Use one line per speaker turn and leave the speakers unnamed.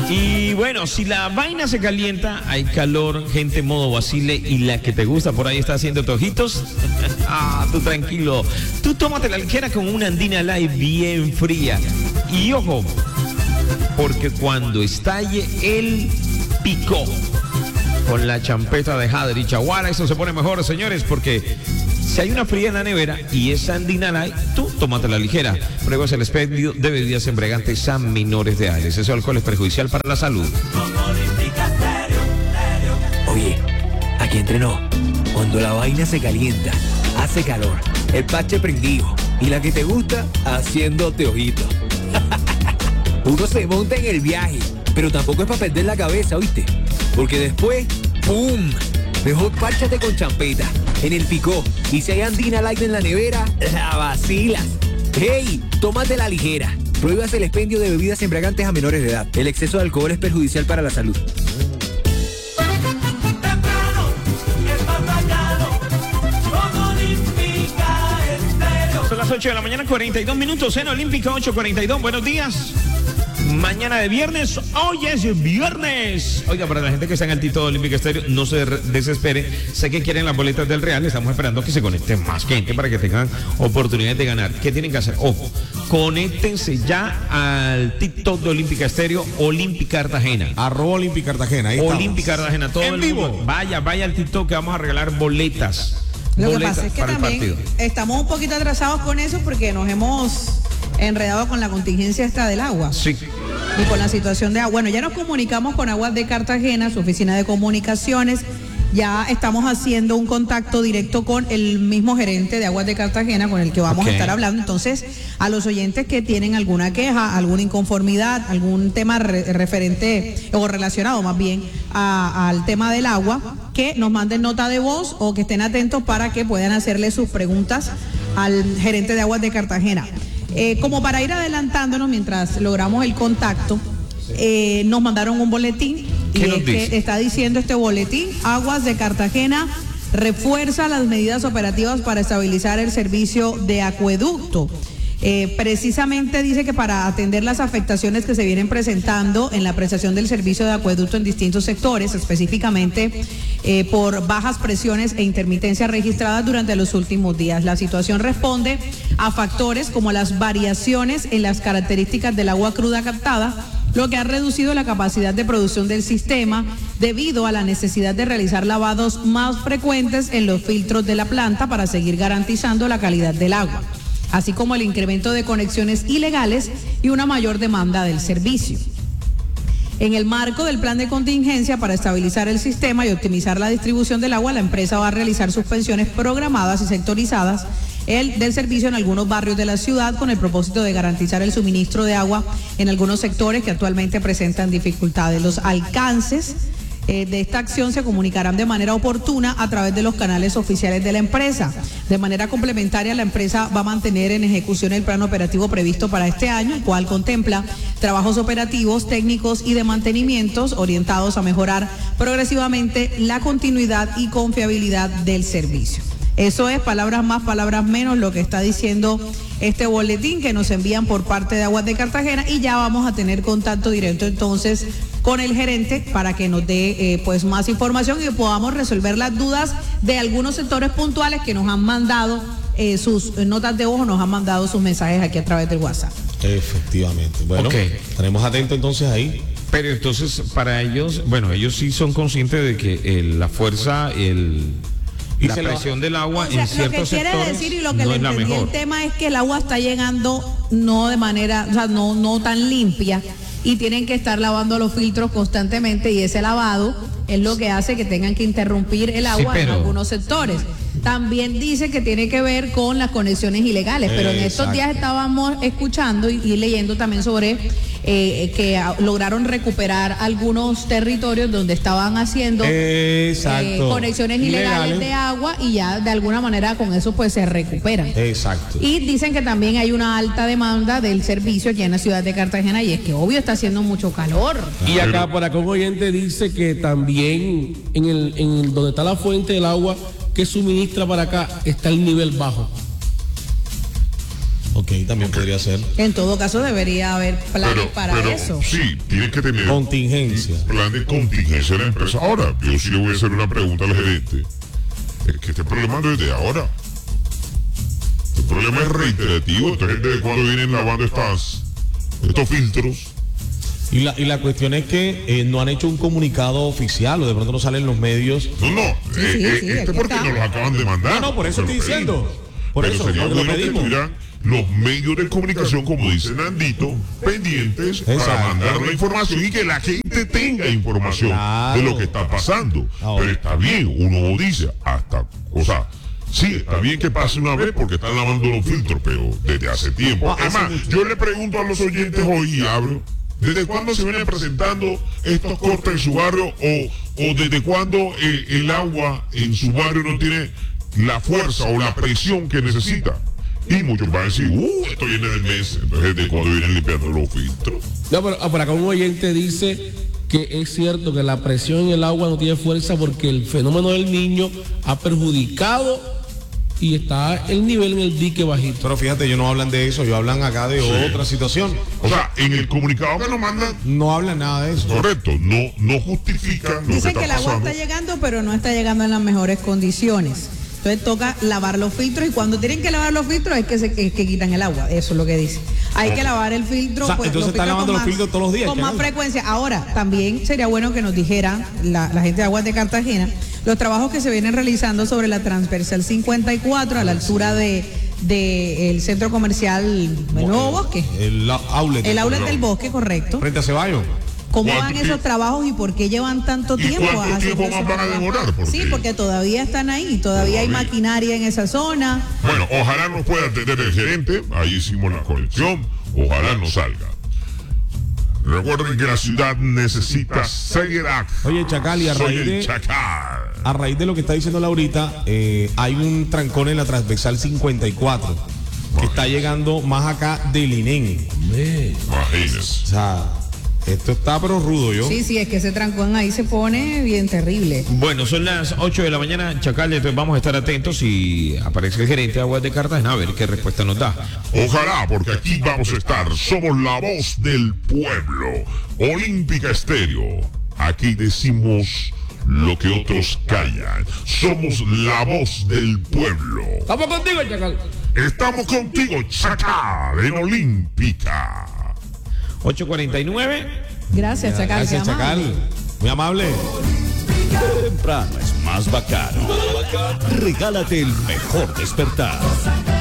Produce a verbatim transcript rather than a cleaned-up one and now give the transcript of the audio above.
Y bueno, si la vaina se calienta, hay calor, gente modo Basile, y la que te gusta por ahí está haciendo ojitos. Ah, tú tranquilo. Tú tómate la ligera con una Andina Light bien fría. Y ojo, porque cuando estalle el picó con la champeta de Jader y Chaguara, eso se pone mejor, señores, porque si hay una fría en la nevera y es Andina Light, tú tómate la ligera. Pruebas el expendio de bebidas embriagantes a menores de edad. Ese alcohol es perjudicial para la salud.
Oye, aquí entrenó. Cuando la vaina se calienta, hace calor, el parche prendido y la que te gusta, haciéndote ojitos. Uno se monta en el viaje, pero tampoco es para perder la cabeza, ¿oíste? Porque después, ¡pum! Mejor párchate con champeta, en el picó. Y si hay Andina Light en la nevera, la vacilas. ¡Hey! Tómate la ligera. Prohíbas el expendio de bebidas embriagantes a menores de edad. El exceso de alcohol es perjudicial para la salud.
Son las ocho de la mañana, cuarenta y dos minutos en Olímpica, ocho cuarenta y dos. Buenos días. Mañana de viernes, hoy es viernes. Oiga, para la gente que está en el Tito de Olímpica Estéreo, no se desespere. Sé que quieren las boletas del Real, estamos esperando que se conecten más gente para que tengan oportunidad de ganar. ¿Qué tienen que hacer? Ojo, conéctense ya al TikTok de Olímpica Estéreo, Olímpica Cartagena.
Arroba Olímpica Cartagena, ahí
Olímpica Cartagena, todo
en
el
vivo.
mundo. Vaya, vaya al TikTok que vamos a regalar boletas.
Lo
boletas
que pasa es que
para el
también
partido.
estamos un poquito atrasados con eso porque nos hemos enredado con la contingencia esta del agua.
Sí.
Y con la situación de agua. Bueno, ya nos comunicamos con Aguas de Cartagena, su oficina de comunicaciones. Ya estamos haciendo un contacto directo con el mismo gerente de Aguas de Cartagena, con el que vamos
Okay.
a estar hablando. Entonces, a los oyentes que tienen alguna queja, alguna inconformidad, algún tema re- referente o relacionado más bien a- al tema del agua, que nos manden nota de voz o que estén atentos para que puedan hacerle sus preguntas al gerente de Aguas de Cartagena. Eh, como para ir adelantándonos mientras logramos el contacto, eh, nos mandaron un boletín y
¿Qué nos
es
dice?
que está diciendo este boletín: Aguas de Cartagena refuerza las medidas operativas para estabilizar el servicio de acueducto. Eh, precisamente dice que para atender las afectaciones que se vienen presentando en la prestación del servicio de acueducto en distintos sectores, específicamente eh, por bajas presiones e intermitencias registradas durante los últimos días. La situación responde a factores como las variaciones en las características del agua cruda captada, lo que ha reducido la capacidad de producción del sistema debido a la necesidad de realizar lavados más frecuentes en los filtros de la planta para seguir garantizando la calidad del agua, así como el incremento de conexiones ilegales y una mayor demanda del servicio. En el marco del plan de contingencia para estabilizar el sistema y optimizar la distribución del agua, la empresa va a realizar suspensiones programadas y sectorizadas el del servicio en algunos barrios de la ciudad con el propósito de garantizar el suministro de agua en algunos sectores que actualmente presentan dificultades. Los alcances eh, de esta acción se comunicarán de manera oportuna a través de los canales oficiales de la empresa. De manera complementaria, la empresa va a mantener en ejecución el plan operativo previsto para este año, el cual contempla trabajos operativos, técnicos y de mantenimientos orientados a mejorar progresivamente la continuidad y confiabilidad del servicio. Eso es, palabras más, palabras menos, lo que está diciendo este boletín que nos envían por parte de Aguas de Cartagena, y ya vamos a tener contacto directo entonces con el gerente para que nos dé eh, pues más información y podamos resolver las dudas de algunos sectores puntuales que nos han mandado eh, sus notas de voz o nos han mandado sus mensajes aquí a través del WhatsApp.
Efectivamente. Bueno,
Okay.
tenemos atento entonces ahí.
Pero entonces, para ellos, bueno, ellos sí son conscientes de que el, la fuerza, el,
Y
la
se lo-
presión del agua
O sea,
en ciertos
lo que quiere
sectores
decir y lo que
no
le
es la
entendí
mejor.
el tema es que el agua está llegando no de manera, o sea, no, no tan limpia, y tienen que estar lavando los filtros constantemente, y ese lavado es lo que hace que tengan que interrumpir el agua
pero-
en algunos sectores. También dice que tiene que ver con las conexiones ilegales, pero en estos
Exacto.
días estábamos escuchando y, y leyendo también sobre eh, que a- lograron recuperar algunos territorios donde estaban haciendo
Exacto.
eh, conexiones ilegales,
Ilegales.
de agua, y ya de alguna manera con eso pues se recuperan.
Exacto.
Y dicen que también hay una alta demanda del servicio aquí en la ciudad de Cartagena, y es que obvio está haciendo mucho calor.
Y acá por acá un oyente dice que también en el, en el donde está la fuente del agua que suministra para acá está el nivel bajo.
Ok, también podría ser.
En todo caso debería haber planes
Pero,
para
pero
eso.
sí, tiene que tener
Contingencia.
un plan de contingencia en la empresa. Ahora, yo sí le voy a hacer una pregunta al gerente. Es que este problema no es de ahora. El problema es reiterativo. Esta gente de cuando vienen lavando estas, estos filtros.
Y la, y la cuestión es que eh, no han hecho un comunicado oficial, o de pronto no salen los medios.
No, no,
Sí,
eh,
sí,
eh,
sí,
este
aquí
porque
está.
nos los acaban de mandar.
No, no, por eso
Se lo
estoy diciendo.
pedimos.
Por
Pero
eso,
sería
porque lo
bueno que
pedimos.
tuvieran los medios de comunicación, como dice Nandito, pendientes para
Exacto.
mandar la información y que la gente tenga información
Claro.
de lo que está pasando.
Ahora.
Pero está bien, uno dice hasta, o sea, sí, está bien que pase una vez porque están lavando los filtros, pero desde hace tiempo.
No, hace
Además,
mucho.
yo le pregunto a los oyentes hoy y abro, ¿desde cuándo se vienen presentando estos cortes en su barrio o, o desde cuándo eh, el agua en su barrio no tiene la fuerza o la presión que necesita? Y muchos van a decir, uh, esto viene del mes, entonces ¿desde cuándo vienen limpiando los filtros?
No, pero ah, por acá un oyente dice que es cierto que la presión en el agua no tiene fuerza porque el fenómeno del niño ha perjudicado y está el nivel en el dique bajito.
Pero fíjate, ellos no hablan de eso, ellos hablan acá de
Sí.
otra situación.
O sea, en el comunicado que nos mandan,
No hablan nada de eso.
correcto, no, no justifica lo
Dicen
que
que
está
el agua
pasando.
está llegando, pero no está llegando en las mejores condiciones. Entonces toca lavar los filtros y cuando tienen que lavar los filtros es que, se, es que quitan el agua. Eso es lo que dice. Hay que lavar el filtro.
O sea,
pues,
entonces
los
están
filtros
lavando
con
los
más-
filtros todos los días,
Con más
Chanel.
frecuencia. Ahora, también sería bueno que nos dijeran la, la gente de Aguas de Cartagena los trabajos que se vienen realizando sobre la transversal cincuenta y cuatro a la altura de, de el centro comercial el Nuevo Bosque.
El la- outlet.
El outlet del Bosque, correcto.
Frente a Ceballos.
¿Cómo
¿Cuánto
van esos
tiempo?
trabajos y por qué llevan tanto
¿Y
tiempo?
cuánto
haciendo
tiempo más
esos
van a
trabajos?
demorar? Porque-
Sí, porque todavía están ahí, todavía hay
Todavía.
maquinaria en esa zona.
Bueno, ojalá nos pueda atender el gerente, ahí hicimos la conexión, ojalá no salga. Recuerden que la ciudad necesita seguridad.
Oye, Chacal, y a
Soy
raíz
el
de-
Chacal.
A raíz de lo que está diciendo Laurita, eh, hay un trancón en la transversal cincuenta y cuatro que está llegando más acá del I N E M.
Imagínense.
O sea, esto está pero rudo, yo.
Sí, sí, es que ese trancón ahí se pone bien terrible.
Bueno, son las ocho de la mañana, Chacal, entonces vamos a estar atentos y aparece el gerente de Aguas de Cartagena a ver qué respuesta nos da.
Ojalá, porque aquí vamos a estar. Somos la voz del pueblo. Olímpica Estéreo. Aquí decimos lo que otros callan. Somos la voz del pueblo.
Estamos contigo, Chacal.
Estamos contigo, Chacal, en Olímpica.
ocho cuarenta y nueve.
Gracias, Chacal.
Gracias,
qué amable.
Chacal. Muy amable.
Temprano es más bacano. Regálate el mejor despertar.